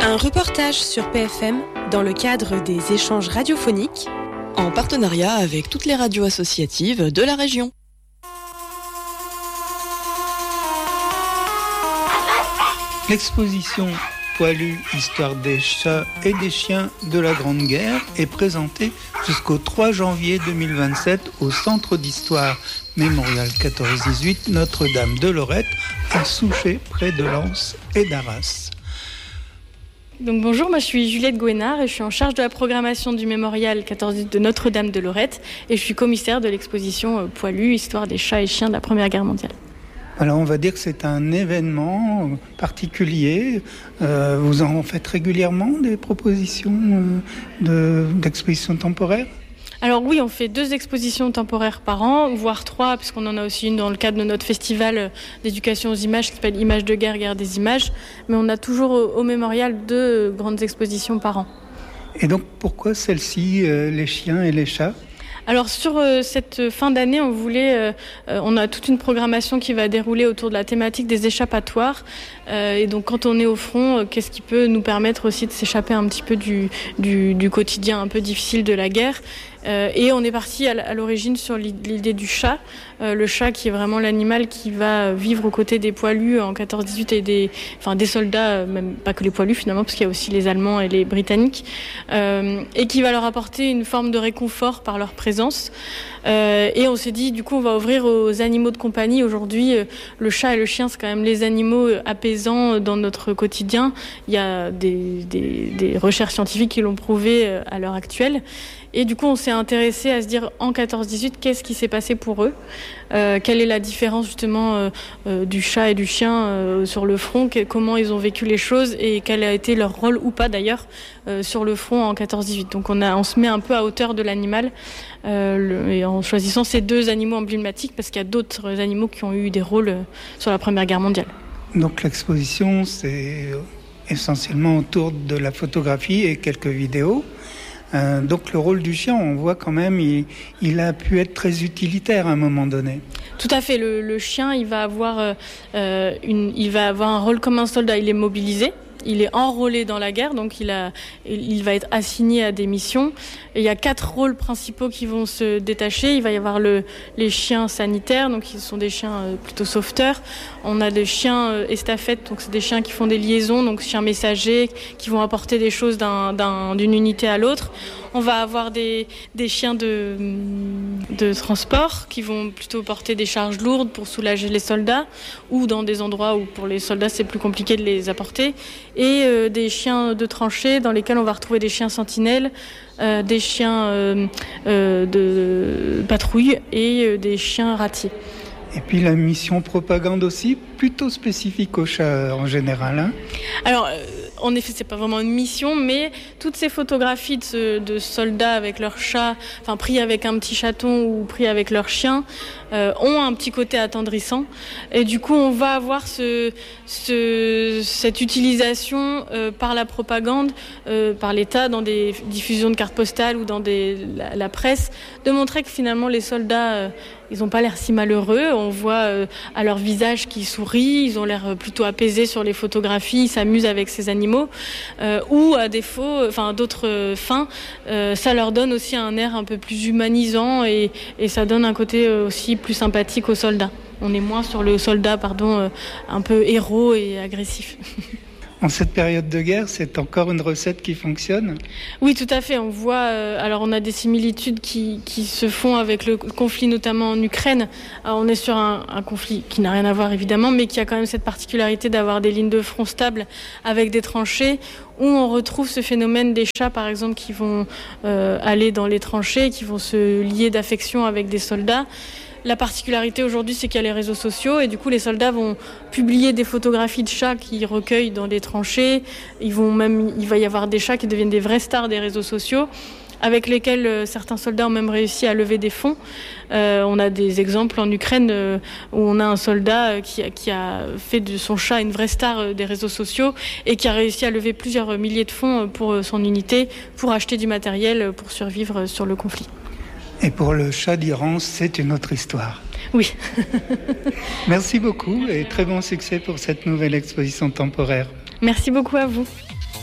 Un reportage sur PFM dans le cadre des échanges radiophoniques en partenariat avec toutes les radios associatives de la région. L'exposition Poilus, histoire des chats et des chiens de la Grande Guerre est présentée jusqu'au 3 janvier 2027 au Centre d'Histoire Mémorial 14-18 Notre-Dame de Lorette à Souchet, près de Lens et d'Arras. Donc bonjour, moi je suis Juliette Gouénard et je suis en charge de la programmation du Mémorial 14 de Notre-Dame de Lorette et je suis commissaire de l'exposition Poilus, histoire des chats et chiens de la Première Guerre mondiale. Alors on va dire que c'est un événement particulier. Vous en faites régulièrement des propositions d'expositions temporaires ? Alors oui, on fait 2 expositions temporaires par an, voire 3, puisqu'on en a aussi une dans le cadre de notre festival d'éducation aux images qui s'appelle Images de guerre, guerre des images. Mais on a toujours au Mémorial 2 grandes expositions par an. Et donc pourquoi celle-ci, les chiens et les chats ? Alors sur cette fin d'année, on a toute une programmation qui va dérouler autour de la thématique des échappatoires. Et donc quand on est au front, qu'est-ce qui peut nous permettre aussi de s'échapper un petit peu du quotidien un peu difficile de la guerre. Et on est parti à l'origine sur l'idée du chat. Le chat qui est vraiment l'animal qui va vivre aux côtés des poilus en 14-18 et des soldats, même pas que les poilus finalement, parce qu'il y a aussi les Allemands et les Britanniques, et qui va leur apporter une forme de réconfort par leur présence. Et on s'est dit, du coup, on va ouvrir aux animaux de compagnie. Aujourd'hui, le chat et le chien, c'est quand même les animaux apaisants dans notre quotidien. Il y a des recherches scientifiques qui l'ont prouvé à l'heure actuelle. Et du coup, on s'est intéressé à se dire, en 14-18, qu'est-ce qui s'est passé pour eux ? Quelle est la différence justement du chat et du chien sur le front ? Comment ils ont vécu les choses et quel a été leur rôle ou pas d'ailleurs sur le front en 14-18 ? Donc on se met un peu à hauteur de l'animal et en choisissant ces 2 animaux emblématiques parce qu'il y a d'autres animaux qui ont eu des rôles sur la Première Guerre mondiale. Donc l'exposition, c'est essentiellement autour de la photographie et quelques vidéos. Donc le rôle du chien, on voit quand même, il a pu être très utilitaire à un moment donné. Tout à fait, le chien, il va avoir un rôle comme un soldat, il est mobilisé. Il est enrôlé dans la guerre, donc il va être assigné à des missions. Et il y a 4 rôles principaux qui vont se détacher. Il va y avoir les chiens sanitaires, donc ils sont des chiens plutôt sauveteurs. On a des chiens estafettes, donc c'est des chiens qui font des liaisons, donc chiens messagers, qui vont apporter des choses d'une unité à l'autre. On va avoir des chiens de transport qui vont plutôt porter des charges lourdes pour soulager les soldats ou dans des endroits où pour les soldats c'est plus compliqué de les apporter. Et des chiens de tranchée dans lesquels on va retrouver des chiens sentinelles, des chiens de patrouille et des chiens râtiers. Et puis la mission propagande aussi, plutôt spécifique aux chats en général. Hein. Alors, en effet, c'est pas vraiment une mission, mais toutes ces photographies de soldats avec leurs chats, enfin pris avec un petit chaton ou pris avec leur chien, ont un petit côté attendrissant. Et du coup, on va avoir cette utilisation par la propagande, par l'État, dans des diffusions de cartes postales ou dans la presse, de montrer que finalement les soldats, ils n'ont pas l'air si malheureux. On voit à leur visage qu'ils sourient, ils ont l'air plutôt apaisés sur les photographies, ils s'amusent avec ces animaux. Ou à défaut, d'autres fins, ça leur donne aussi un air un peu plus humanisant et ça donne un côté aussi plus sympathique aux soldats. On est moins sur le soldat, un peu héros et agressif. En cette période de guerre, c'est encore une recette qui fonctionne ? Oui, tout à fait. On voit, alors on a des similitudes qui se font avec le conflit, notamment en Ukraine. Alors, on est sur un conflit qui n'a rien à voir évidemment, mais qui a quand même cette particularité d'avoir des lignes de front stables avec des tranchées, où on retrouve ce phénomène des chats, par exemple, qui vont aller dans les tranchées, qui vont se lier d'affection avec des soldats. La particularité aujourd'hui, c'est qu'il y a les réseaux sociaux et du coup, les soldats vont publier des photographies de chats qu'ils recueillent dans des tranchées. Il va y avoir des chats qui deviennent des vraies stars des réseaux sociaux, avec lesquels certains soldats ont même réussi à lever des fonds. On a des exemples en Ukraine où on a un soldat qui a fait de son chat une vraie star des réseaux sociaux et qui a réussi à lever plusieurs milliers de fonds pour son unité, pour acheter du matériel pour survivre sur le conflit. Et pour le chat d'Iran, c'est une autre histoire. Oui. Merci beaucoup et très bon succès pour cette nouvelle exposition temporaire. Merci beaucoup à vous.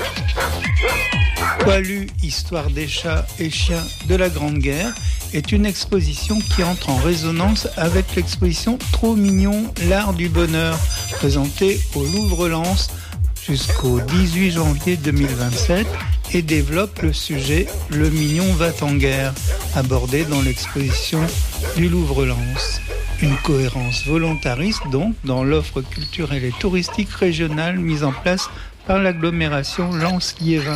Poilu, histoire des chats et chiens de la Grande Guerre est une exposition qui entre en résonance avec l'exposition Trop mignon, l'art du bonheur, présentée au Louvre-Lens jusqu'au 18 janvier 2027 et développe le sujet « Le mignon va en guerre » abordé dans l'exposition du Louvre-Lens. Une cohérence volontariste donc dans l'offre culturelle et touristique régionale mise en place par l'agglomération Lens-Liévin.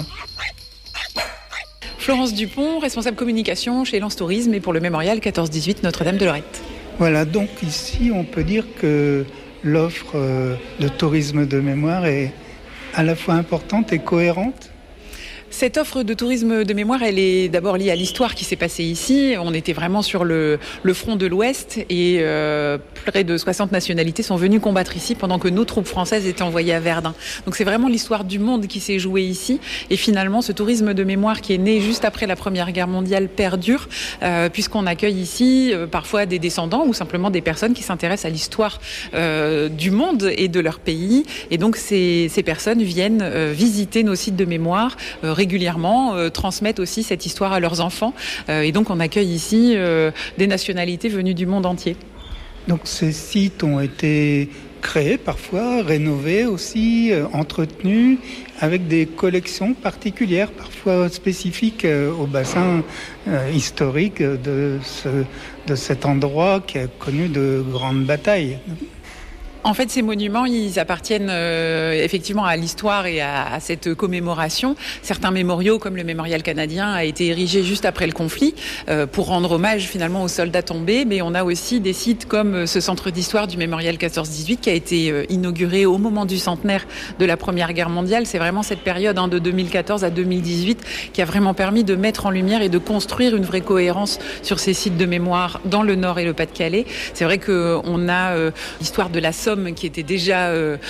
Florence Dupont, responsable communication chez Lens Tourisme et pour le mémorial 14-18 Notre-Dame de Lorette. Voilà, donc ici on peut dire que l'offre de tourisme de mémoire est à la fois importante et cohérente. Cette offre de tourisme de mémoire, elle est d'abord liée à l'histoire qui s'est passée ici. On était vraiment sur le front de l'Ouest et près de 60 nationalités sont venues combattre ici pendant que nos troupes françaises étaient envoyées à Verdun. Donc c'est vraiment l'histoire du monde qui s'est jouée ici. Et finalement, ce tourisme de mémoire qui est né juste après la Première Guerre mondiale perdure, puisqu'on accueille ici parfois des descendants ou simplement des personnes qui s'intéressent à l'histoire du monde et de leur pays. Et donc ces personnes viennent visiter nos sites de mémoire régulièrement, transmettent aussi cette histoire à leurs enfants. Et donc on accueille ici des nationalités venues du monde entier. Donc ces sites ont été créés parfois, rénovés aussi, entretenus, avec des collections particulières, parfois spécifiques au bassin historique de cet endroit qui a connu de grandes batailles. En fait, ces monuments, ils appartiennent effectivement à l'histoire et à cette commémoration. Certains mémoriaux, comme le mémorial canadien, a été érigé juste après le conflit pour rendre hommage finalement aux soldats tombés. Mais on a aussi des sites comme ce centre d'histoire du mémorial 14-18 qui a été inauguré au moment du centenaire de la Première Guerre mondiale. C'est vraiment cette période de 2014 à 2018 qui a vraiment permis de mettre en lumière et de construire une vraie cohérence sur ces sites de mémoire dans le Nord et le Pas-de-Calais. C'est vrai qu'on a l'histoire de la Somme qui était déjà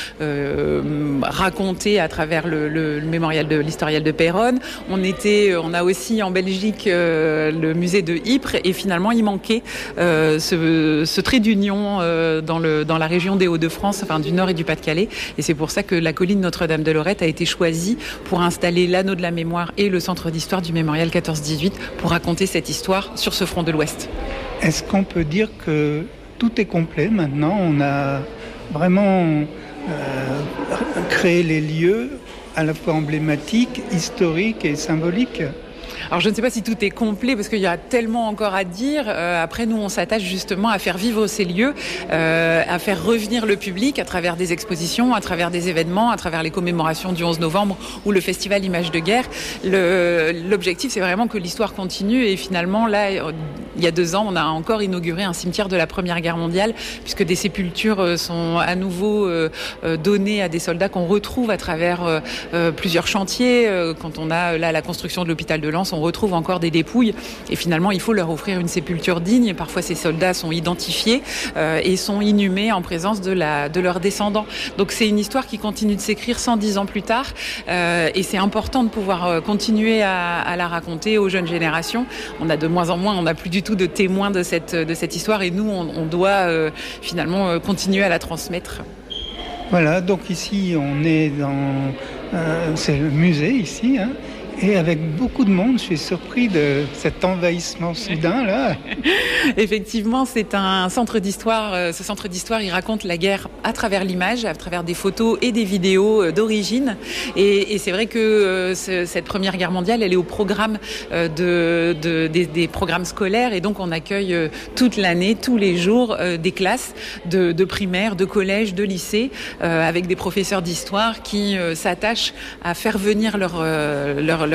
raconté à travers le mémorial de l'historial de Péronne. On a aussi en Belgique le musée de Ypres et finalement il manquait ce trait d'union dans la région des Hauts-de-France, enfin du Nord et du Pas-de-Calais. Et c'est pour ça que la colline Notre-Dame de Lorette a été choisie pour installer l'anneau de la mémoire et le centre d'histoire du mémorial 14-18 pour raconter cette histoire sur ce front de l'Ouest. Est-ce qu'on peut dire que tout est complet maintenant ? On a vraiment créé les lieux à la fois emblématiques, historiques et symboliques. Alors je ne sais pas si tout est complet parce qu'il y a tellement encore à dire. Après nous on s'attache justement à faire vivre ces lieux, à faire revenir le public à travers des expositions, à travers des événements, à travers les commémorations du 11 novembre ou le festival Images de guerre. L'objectif c'est vraiment que l'histoire continue et finalement là il y a 2 ans on a encore inauguré un cimetière de la Première Guerre mondiale puisque des sépultures sont à nouveau données à des soldats qu'on retrouve à travers plusieurs chantiers. Quand on a là la construction de l'hôpital de Lens, on retrouve encore des dépouilles et finalement il faut leur offrir une sépulture digne. Parfois ces soldats sont identifiés et sont inhumés en présence de leurs descendants. Donc c'est une histoire qui continue de s'écrire 110 ans plus tard et c'est important de pouvoir continuer à la raconter aux jeunes générations. On a de moins en moins, on n'a plus du tout de témoins de cette histoire et nous on doit finalement continuer à la transmettre. Voilà, donc ici on est dans c'est le musée ici, hein. Et avec beaucoup de monde, je suis surpris de cet envahissement soudain là. Effectivement, c'est un centre d'histoire. Ce centre d'histoire, il raconte la guerre à travers l'image, à travers des photos et des vidéos d'origine. Et c'est vrai que cette Première Guerre mondiale, elle est au programme des programmes scolaires. Et donc, on accueille toute l'année, tous les jours, des classes de primaire, de collège, de lycée, avec des professeurs d'histoire qui s'attachent à faire venir leurs